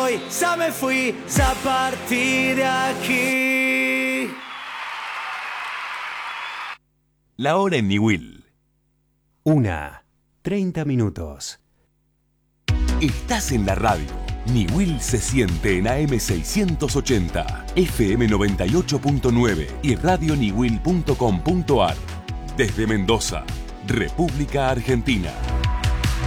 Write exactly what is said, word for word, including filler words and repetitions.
voy, ya me fui, ya partí de aquí. La hora en Niwil. Una, treinta minutos. Estás en la radio. Niwil se siente en A M seiscientos ochenta, F M noventa y ocho punto nueve y radio niwil punto com punto ar. Desde Mendoza, República Argentina.